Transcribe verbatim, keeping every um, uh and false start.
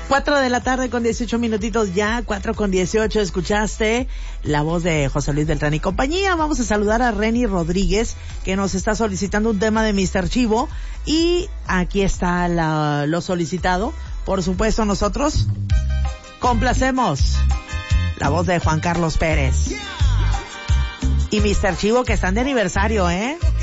Cuatro de la tarde con dieciocho minutitos ya, cuatro con dieciocho, escuchaste la voz de José Luis Beltrán y compañía. Vamos a saludar a Reni Rodríguez, que nos está solicitando un tema de mister Chivo, y aquí está la, lo solicitado. Por supuesto, nosotros complacemos la voz de Juan Carlos Pérez y mister Chivo, que están de aniversario, ¿eh?